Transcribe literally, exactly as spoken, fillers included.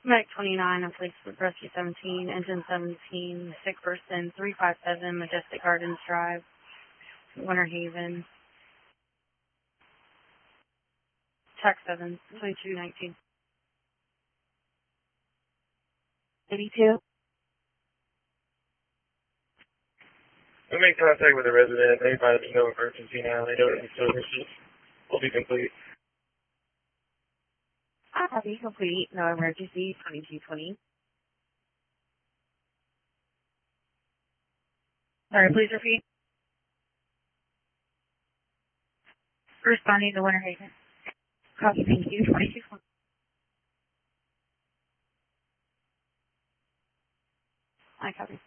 Medic twenty-nine on Police Rescue seventeen, Engine seventeen, sick person, three five seven, Majestic Gardens Drive, Winter Haven. Track seven, twenty-two nineteen. eighty-two. We make contact with the resident. They find there's no emergency now. They know that the services will be complete. I copy, complete, no emergency, twenty-two twenty. Sorry, please repeat. Responding to Winter Haven. Copy, thank you, twenty-two twenty. I copy.